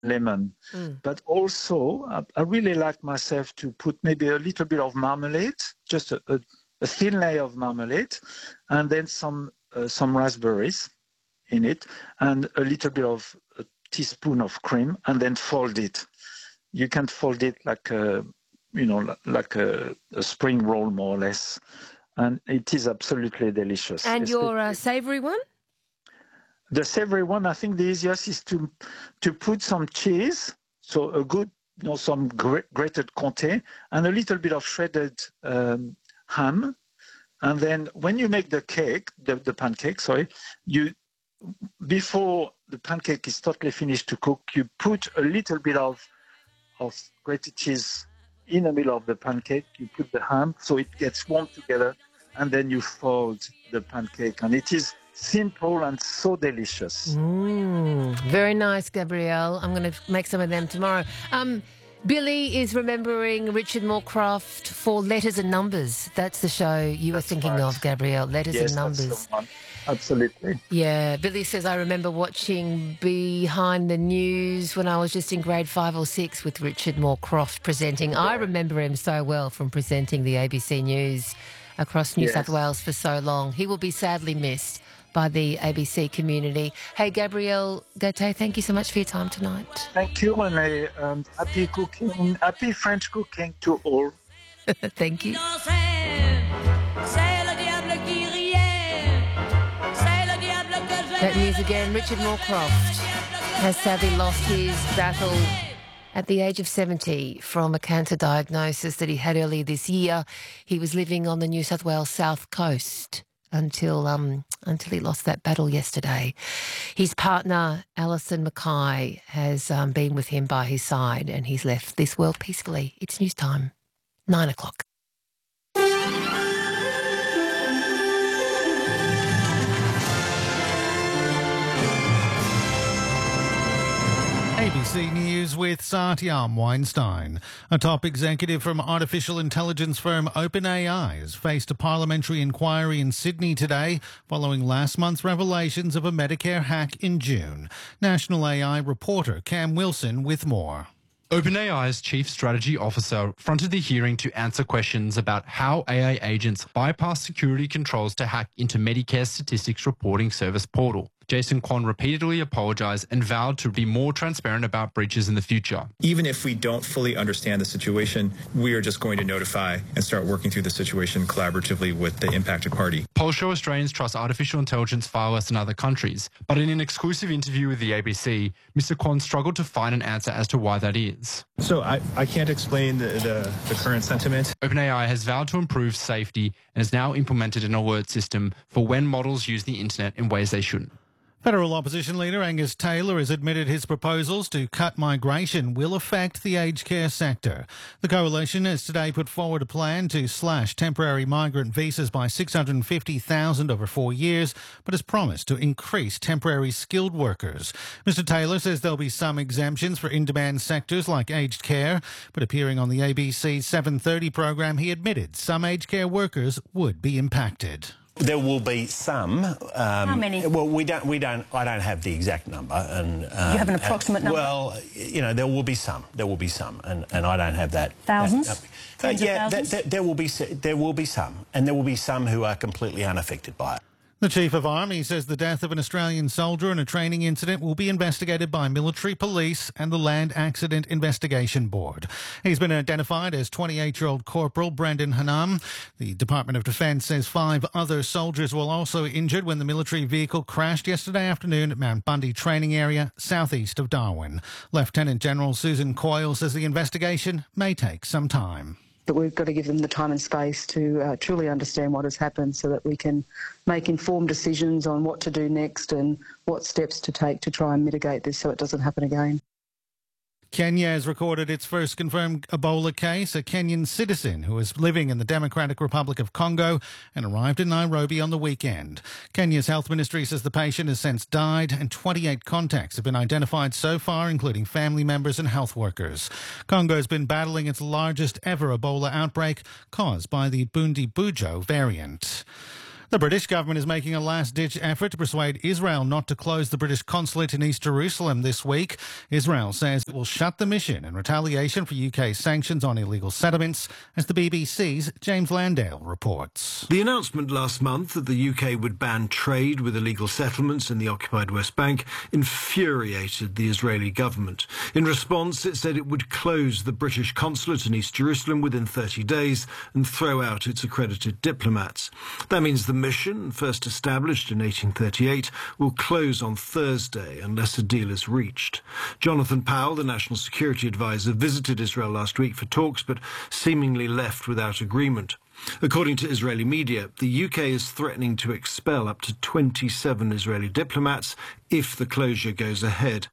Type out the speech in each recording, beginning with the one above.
lemon. But also, I really like myself to put maybe a little bit of marmalade, just a thin layer of marmalade, and then some raspberries in it, and a little bit of a teaspoon of cream, and then fold it. You can fold it like a spring roll, more or less, and it is absolutely delicious. And your savoury one? The savory one, I think the easiest is to put some cheese, so a good, some grated Comté, and a little bit of shredded ham. And then when you make the cake, the pancake, before the pancake is totally finished to cook, you put a little bit of grated cheese in the middle of the pancake. You put the ham so it gets warm together, and then you fold the pancake, and it is simple and so delicious. Very nice, Gabrielle. I'm going to make some of them tomorrow. Billy is remembering Richard Moorcroft for Letters and Numbers. That's the show you were thinking of, Gabrielle, Letters and Numbers. That's the one. Absolutely. Yeah, Billy says, I remember watching Behind the News when I was just in grade 5 or 6 with Richard Moorcroft presenting. I remember him so well from presenting the ABC News across New South Wales for so long. He will be sadly missed by the ABC community. Hey, Gabrielle Gauthier, thank you so much for your time tonight. Thank you, and happy cooking, happy French cooking to all. Thank you. That news again, Richard Moorcroft has sadly lost his battle at the age of 70 from a cancer diagnosis that he had earlier this year. He was living on the New South Wales south coast until he lost that battle yesterday. His partner, Alison Mackay, has been with him by his side, and he's left this world peacefully. It's news time, 9 o'clock. ABC News with Satyam Weinstein. A top executive from artificial intelligence firm OpenAI has faced a parliamentary inquiry in Sydney today following last month's revelations of a Medicare hack in June. National AI reporter Cam Wilson with more. OpenAI's chief strategy officer fronted the hearing to answer questions about how AI agents bypass security controls to hack into Medicare's statistics reporting service portal. Jason Kwon repeatedly apologised and vowed to be more transparent about breaches in the future. Even if we don't fully understand the situation, we are just going to notify and start working through the situation collaboratively with the impacted party. Polls show Australians trust artificial intelligence far less than other countries, but in an exclusive interview with the ABC, Mr. Kwon struggled to find an answer as to why that is. So I can't explain the current sentiment. OpenAI has vowed to improve safety and has now implemented an alert system for when models use the internet in ways they shouldn't. Federal opposition leader Angus Taylor has admitted his proposals to cut migration will affect the aged care sector. The coalition has today put forward a plan to slash temporary migrant visas by 650,000 over 4 years, but has promised to increase temporary skilled workers. Mr Taylor says there'll be some exemptions for in-demand sectors like aged care, but appearing on the ABC 7:30 program, he admitted some aged care workers would be impacted. There will be some. How many? Well, I don't have the exact number. And you have an approximate number? Well, there will be some. There will be some, and I don't have that. Thousands? There will be some, and there will be some who are completely unaffected by it. The Chief of Army says the death of an Australian soldier in a training incident will be investigated by military police and the Land Accident Investigation Board. He's been identified as 28-year-old Corporal Brendan Hanam. The Department of Defence says 5 other soldiers were also injured when the military vehicle crashed yesterday afternoon at Mount Bundy training area, southeast of Darwin. Lieutenant General Susan Coyle says the investigation may take some time. But we've got to give them the time and space to truly understand what has happened so that we can make informed decisions on what to do next and what steps to take to try and mitigate this so it doesn't happen again. Kenya has recorded its first confirmed Ebola case. A Kenyan citizen who is living in the Democratic Republic of Congo and arrived in Nairobi on the weekend. Kenya's health ministry says the patient has since died and 28 contacts have been identified so far, including family members and health workers. Congo has been battling its largest ever Ebola outbreak caused by the Bundibugyo variant. The British government is making a last-ditch effort to persuade Israel not to close the British consulate in East Jerusalem this week. Israel says it will shut the mission in retaliation for UK sanctions on illegal settlements, as the BBC's James Landale reports. The announcement last month that the UK would ban trade with illegal settlements in the occupied West Bank infuriated the Israeli government. In response, it said it would close the British consulate in East Jerusalem within 30 days and throw out its accredited diplomats. That means the mission, first established in 1838, will close on Thursday unless a deal is reached. Jonathan Powell, the National Security Advisor, visited Israel last week for talks but seemingly left without agreement. According to Israeli media, the UK is threatening to expel up to 27 Israeli diplomats if the closure goes ahead.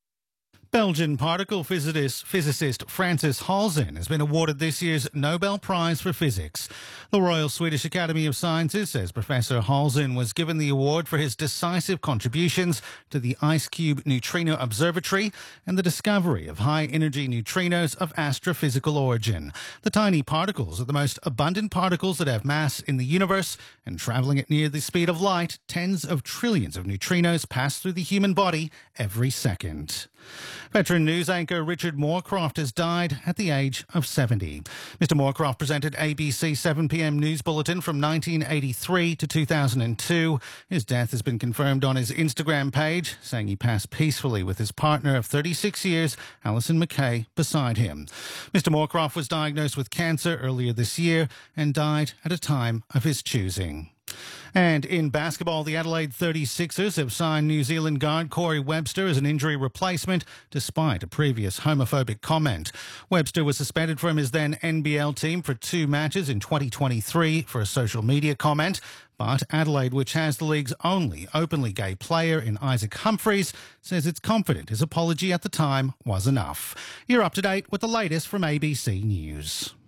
Belgian particle physicist Francis Halzen has been awarded this year's Nobel Prize for Physics. The Royal Swedish Academy of Sciences says Professor Halzen was given the award for his decisive contributions to the IceCube Neutrino Observatory and the discovery of high-energy neutrinos of astrophysical origin. The tiny particles are the most abundant particles that have mass in the universe, and travelling at near the speed of light, tens of trillions of neutrinos pass through the human body every second. Veteran news anchor Richard Moorcroft has died at the age of 70. Mr. Moorcroft presented ABC 7pm News Bulletin from 1983 to 2002. His death has been confirmed on his Instagram page, saying he passed peacefully with his partner of 36 years, Alison McKay, beside him. Mr. Moorcroft was diagnosed with cancer earlier this year and died at a time of his choosing. And in basketball, the Adelaide 36ers have signed New Zealand guard Corey Webster as an injury replacement, despite a previous homophobic comment. Webster was suspended from his then NBL team for 2 matches in 2023 for a social media comment. But Adelaide, which has the league's only openly gay player in Isaac Humphries, says it's confident his apology at the time was enough. You're up to date with the latest from ABC News.